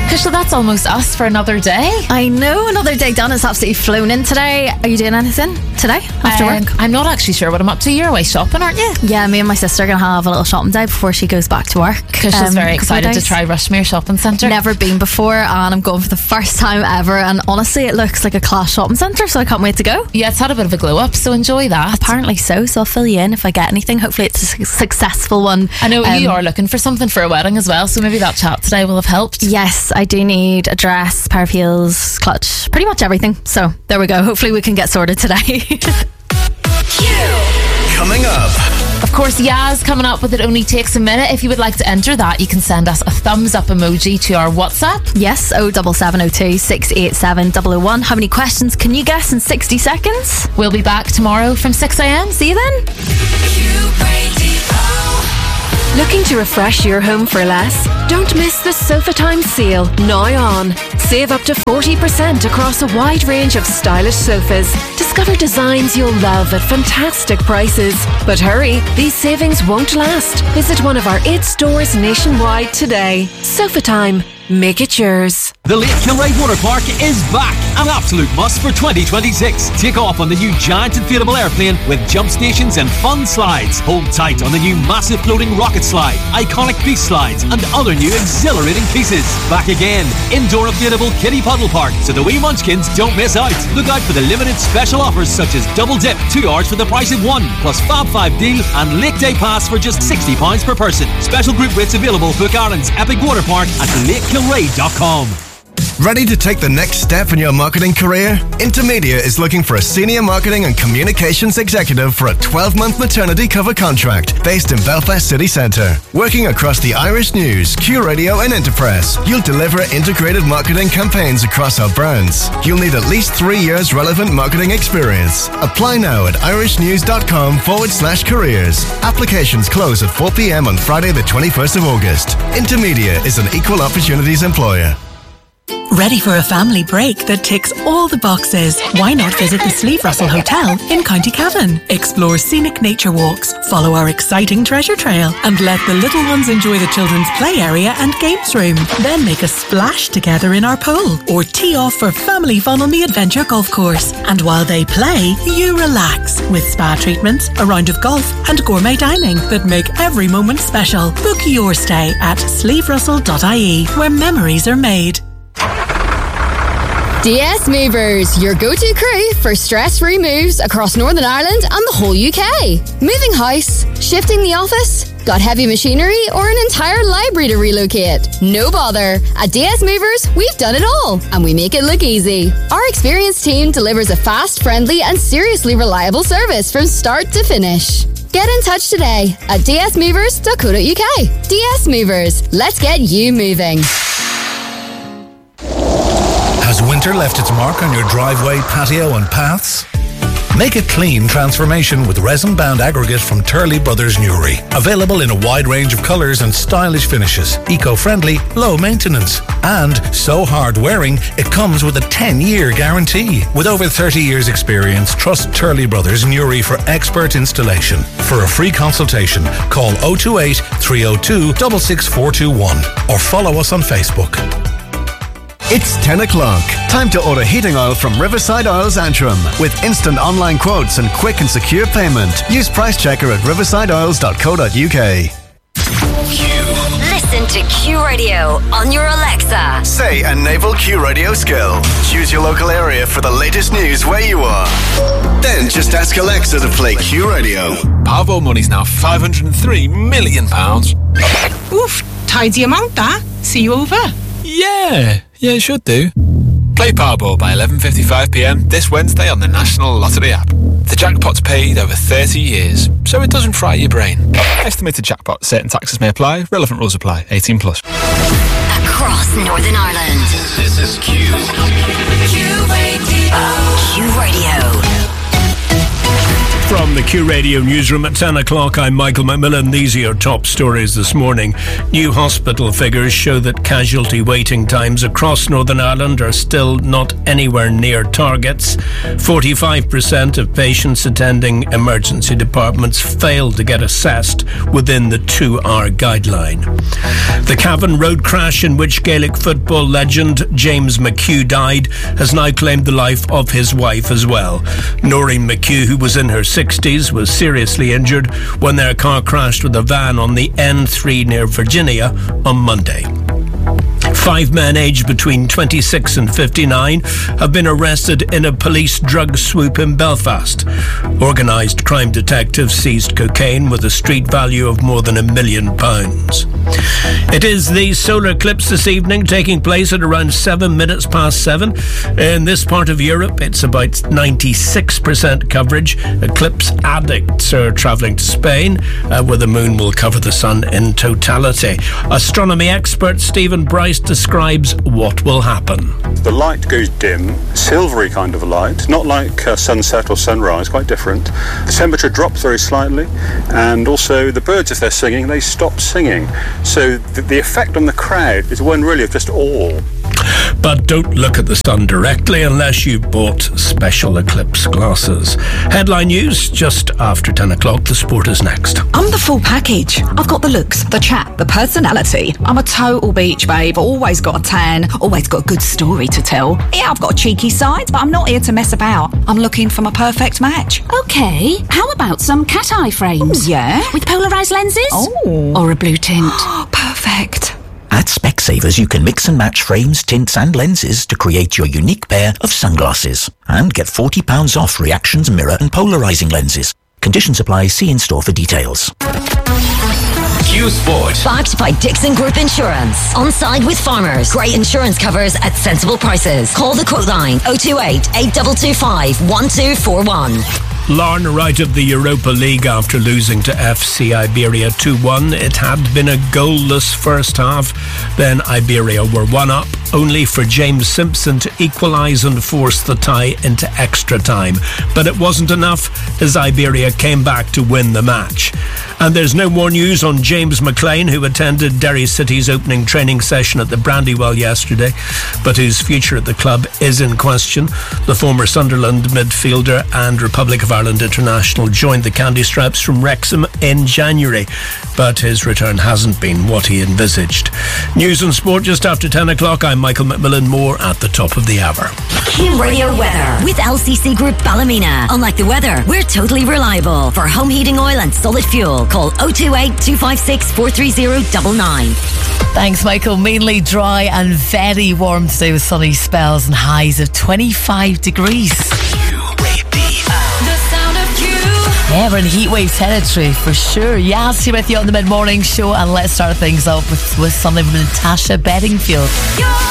Kusha, that's almost us for another day. I know, another day done. It's absolutely flown in today. Are you doing anything today after work? I'm not actually sure what I'm up to. You're away shopping, aren't you? Yeah, me and my sister are going to have a little shopping day before she goes back to work. Kusha's very excited to try Rushmere Shopping Centre. Never been before, and I'm going for the first time ever, and honestly it looks like a class shopping centre, so I can't wait to go. Yeah, it's had a bit of a glow up, so enjoy that. Apparently so I'll fill you in if I get anything. Hopefully it's a successful one. I know you are looking for something for a wedding as well, so maybe that chat today will have helped. Yes, I do need a dress, pair of heels, clutch, pretty much everything. So there we go. Hopefully we can get sorted today. Coming up. Of course, Yaz coming up with It Only Takes a Minute. If you would like to enter that, you can send us a thumbs up emoji to our WhatsApp. Yes, 07702 687 001. How many questions can you guess in 60 seconds? We'll be back tomorrow from 6 a.m. See you then. Looking to refresh your home for less? Don't miss the Sofa Time sale, now on. Save up to 40% across a wide range of stylish sofas. Discover designs you'll love at fantastic prices. But hurry, these savings won't last. Visit one of our 8 stores nationwide today. Sofa Time. Make it yours. The Lake Kilray Water Park is back. An absolute must for 2026. Take off on the new giant inflatable airplane with jump stations and fun slides. Hold tight on the new massive floating rocket slide, iconic beast slides, and other new exhilarating pieces. Back again. Indoor inflatable kiddie puddle park, so the wee munchkins don't miss out. Look out for the limited special offers such as double dip, 2 hours for the price of 1, plus Fab 5 deal and Lake Day Pass for just £60 per person. Special group rates available. Book Ireland's Epic Water Park at lakekilray.com. Ready to take the next step in your marketing career? Intermedia is looking for a senior marketing and communications executive for a 12-month maternity cover contract based in Belfast City Centre. Working across the Irish News, Q Radio and Interpress, you'll deliver integrated marketing campaigns across our brands. You'll need at least 3 years relevant marketing experience. Apply now at irishnews.com/careers. Applications close at 4 p.m. on Friday the 21st of August. Intermedia is an equal opportunities employer. Ready for a family break that ticks all the boxes? Why not visit the Slieve Russell Hotel in County Cavan? Explore scenic nature walks, follow our exciting treasure trail, and let the little ones enjoy the children's play area and games room. Then make a splash together in our pool, or tee off for family fun on the Adventure Golf Course. And while they play, you relax with spa treatments, a round of golf, and gourmet dining that make every moment special. Book your stay at slieverussell.ie, where memories are made. DS Movers, your go-to crew for stress-free moves across Northern Ireland and the whole UK. Moving house, shifting the office, got heavy machinery or an entire library to relocate? No bother. At DS Movers, we've done it all and we make it look easy. Our experienced team delivers a fast, friendly and seriously reliable service from start to finish. Get in touch today at dsmovers.co.uk. DS Movers, let's get you moving. Has winter left its mark on your driveway, patio and paths? Make a clean transformation with resin-bound aggregate from Turley Brothers Newry. Available in a wide range of colours and stylish finishes. Eco-friendly, low maintenance. And so hard-wearing, it comes with a 10-year guarantee. With over 30 years' experience, trust Turley Brothers Newry for expert installation. For a free consultation, call 028 302 66421 or follow us on Facebook. It's 10 o'clock. Time to order heating oil from Riverside Oils Antrim. With instant online quotes and quick and secure payment. Use Price Checker at riversideoils.co.uk. Listen to Q Radio on your Alexa. Say a naval Q Radio skill. Choose your local area for the latest news where you are. Then just ask Alexa to play Q Radio. Powerball money's now £503 million. Oof, tidy amount that. See you over. Yeah, it should do. Play Powerball by 11:55pm this Wednesday on the National Lottery app. The jackpot's paid over 30 years, so it doesn't fry your brain. Estimated jackpot. Certain taxes may apply. Relevant rules apply. 18+. Across Northern Ireland. This is Q. Q Radio. Q Radio. From the Q Radio newsroom at 10 o'clock, I'm Michael McMillan. These are your top stories this morning. New hospital figures show that casualty waiting times across Northern Ireland are still not anywhere near targets. 45% of patients attending emergency departments fail to get assessed within the 2-hour guideline. The Cavan road crash in which Gaelic football legend James McHugh died has now claimed the life of his wife as well. Noreen McHugh, who was in her 60s, was seriously injured when their car crashed with a van on the N3 near Virginia on Monday. 5 men aged between 26 and 59 have been arrested in a police drug swoop in Belfast. Organised crime detectives seized cocaine with a street value of more than £1 million. It is the solar eclipse this evening, taking place at around 7 minutes past 7. In this part of Europe, it's about 96% coverage. Eclipse addicts are travelling to Spain, where the moon will cover the sun in totality. Astronomy expert Stephen Bryce describes what will happen. The light goes dim, silvery kind of light, not like sunset or sunrise, quite different. The temperature drops very slightly, and also the birds, if they're singing, they stop singing. So the effect on the crowd is one really of just awe. But don't look at the sun directly unless you've bought special eclipse glasses. Headline news just after 10 o'clock. The sport is next. I'm the full package. I've got the looks, the chat, the personality. I'm a total beach babe. Always got a tan. Always got a good story to tell. Yeah, I've got a cheeky side, but I'm not here to mess about. I'm looking for my perfect match. Okay, how about some cat eye frames? Ooh, yeah? With polarised lenses? Oh. Or a blue tint? Perfect. At Specsavers, you can mix and match frames, tints and lenses to create your unique pair of sunglasses. And get £40 off reactions, mirror and polarising lenses. Conditions apply. See in store for details. Q Sport. Backed by Dixon Group Insurance. On side with farmers. Great insurance covers at sensible prices. Call the quote line 028 8225 1241. Larne are out of the Europa League after losing to FC Iberia 2-1. It had been a goalless first half. Then Iberia were 1-up, only for James Simpson to equalise and force the tie into extra time. But it wasn't enough as Iberia came back to win the match. And there's no more news on James McLean, who attended Derry City's opening training session at the Brandywell yesterday, but whose future at the club is in question. The former Sunderland midfielder and Republic of Ireland international joined the Candy Stripes from Wrexham in January, but his return hasn't been what he envisaged. News and sport just after 10 o'clock. I'm Michael McMillan. More at the top of the hour. Q Radio weather with LCC Group Ballymena. Unlike the weather, we're totally reliable. For home heating oil and solid fuel, call 028 256 43099. Thanks, Michael. Mainly dry and very warm today with sunny spells and highs of 25 degrees. Yeah, we're in heatwave territory for sure. Yaz here with you on the mid-morning show, and let's start things off with something from Natasha Bedingfield.